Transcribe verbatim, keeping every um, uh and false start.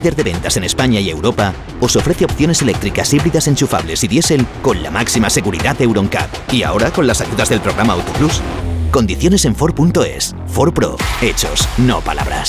líder de ventas en España y Europa, os ofrece opciones eléctricas híbridas enchufables y diésel con la máxima seguridad Euro N C A P. Y ahora con las ayudas del programa Autoplus. Condiciones en Ford punto es. Ford Pro. Hechos, no palabras.